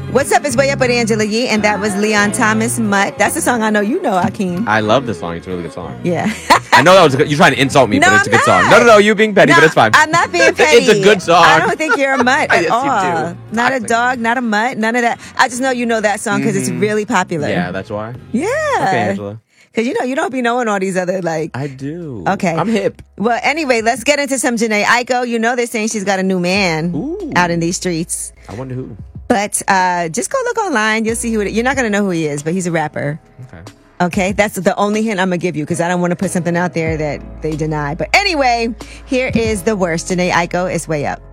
What's up? It's Way Up with Angela Yee, and that was Leon Thomas, Mutt. That's a song I know you know, Akeem. I love this song. It's a really good song. Yeah. I know that was you're trying to insult me, No, but it's a good I'm song. not. No, you're being petty, but it's fine. I'm not being petty. It's a good song. I don't think you're a mutt at Yes, all. you do. Not a dog, not a mutt, none of that. I just know you know that song because it's really popular. Yeah, that's why. Yeah. Okay, Angela. Because you don't be knowing all these other I do. Okay. I'm hip. Well, anyway, let's get into some Jhené Aiko. You know they're saying she's got a new man out in these streets. I wonder who. But just go look online. You'll see who it is. You're not going to know who he is, but he's a rapper. Okay, that's the only hint I'm going to give you because I don't want to put something out there that they deny. But anyway, here is the worst. Jhené Aiko is Way Up.